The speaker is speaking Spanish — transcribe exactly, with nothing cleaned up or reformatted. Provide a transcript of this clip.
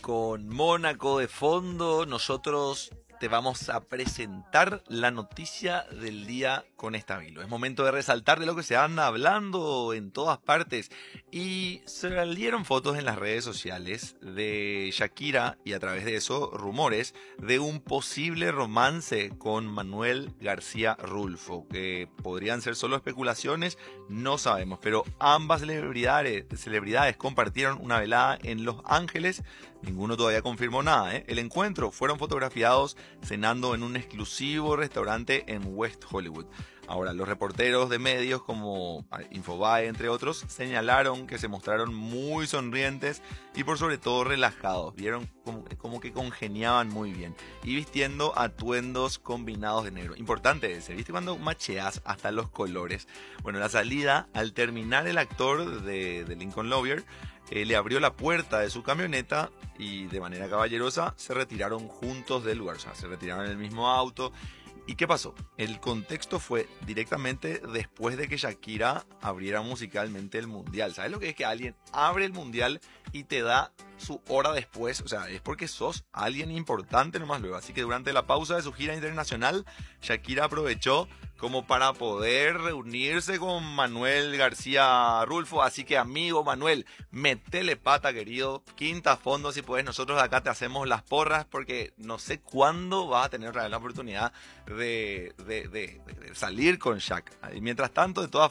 con Mónaco de fondo, nosotros te vamos a presentar la noticia del día con Estabilo. Es momento de resaltar de lo que se anda hablando en todas partes. Y salieron fotos en las redes sociales de Shakira y a través de eso rumores de un posible romance con Manuel García Rulfo, que podrían ser solo especulaciones, no sabemos, pero ambas celebridades, celebridades compartieron una velada en Los Ángeles. Ninguno todavía confirmó nada, ¿eh? El encuentro fueron fotografiados cenando en un exclusivo restaurante en West Hollywood. Ahora, los reporteros de medios como Infobae, entre otros, señalaron que se mostraron muy sonrientes y por sobre todo relajados. Vieron como, como que congeniaban muy bien y vistiendo atuendos combinados de negro. Importante ese, ¿viste? Cuando macheas hasta los colores. Bueno, la salida, al terminar el actor de, de Lincoln Lawyer, Eh, le abrió la puerta de su camioneta y de manera caballerosa se retiraron juntos del lugar, o sea, se retiraron en el mismo auto. ¿Y qué pasó? El contexto fue directamente después de que Shakira abriera musicalmente el mundial. ¿Sabes lo que es que alguien abre el mundial y te da su hora después? O sea, es porque sos alguien importante nomás luego. Así que durante la pausa de su gira internacional, Shakira aprovechó como para poder reunirse con Manuel García Rulfo. Así que, amigo Manuel, metele pata, querido. Quinta a fondo, si puedes. Nosotros de acá te hacemos las porras porque no sé cuándo vas a tener la oportunidad de, de, de, de salir con Shak. Y mientras tanto, de todas